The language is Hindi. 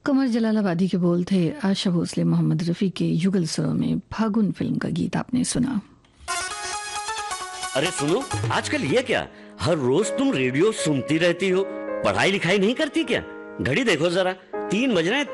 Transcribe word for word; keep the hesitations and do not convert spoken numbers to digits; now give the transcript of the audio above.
कमर जलालाबादी के बोल थे आशा भोसले मोहम्मद रफ़ी के युगल स्वरों में फागुन फिल्म का गीत आपने सुना। अरे सुनो, आजकल ये क्या, हर रोज तुम रेडियो सुनती रहती हो, पढ़ाई लिखाई नहीं करती क्या? घड़ी देखो जरा, तीन बज रहे हैं।